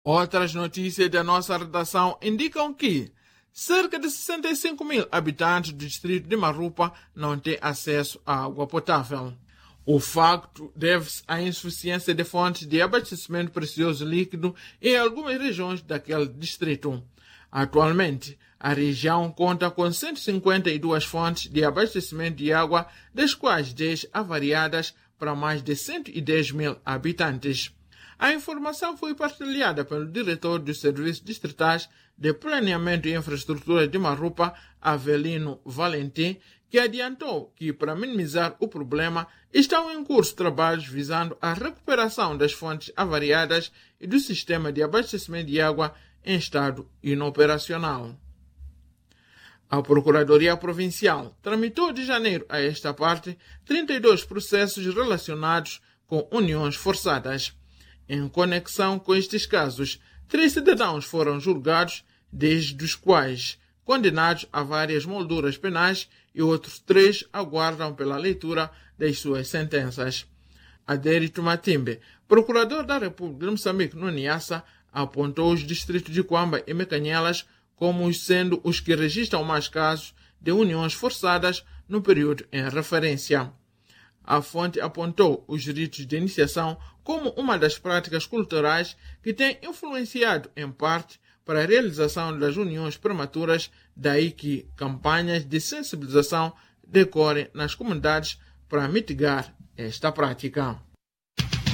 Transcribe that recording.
Outras notícias da nossa redação indicam que cerca de 65 mil habitantes do distrito de Marupa não têm acesso à água potável. O facto deve-se à insuficiência de fontes de abastecimento precioso líquido em algumas regiões daquele distrito. Atualmente, a região conta com 152 fontes de abastecimento de água, das quais 10 avariadas para mais de 110 mil habitantes. A informação foi partilhada pelo diretor dos Serviços Distritais de Planeamento e Infraestrutura de Marupa, Avelino Valentim, que adiantou que, para minimizar o problema, estão em curso trabalhos visando a recuperação das fontes avariadas e do sistema de abastecimento de água em estado inoperacional. A Procuradoria Provincial tramitou de janeiro a esta parte 32 processos relacionados com uniões forçadas. Em conexão com estes casos, 3 cidadãos foram julgados, desde os quais condenados a várias molduras penais e outros 3 aguardam pela leitura das suas sentenças. Adérito Matimbe, procurador da República de Moçambique no Niassa, apontou os distritos de Cuamba e Mecanhelas como sendo os que registram mais casos de uniões forçadas no período em referência. A fonte apontou os ritos de iniciação como uma das práticas culturais que tem influenciado, em parte, para a realização das uniões prematuras, daí que campanhas de sensibilização decorrem nas comunidades para mitigar esta prática.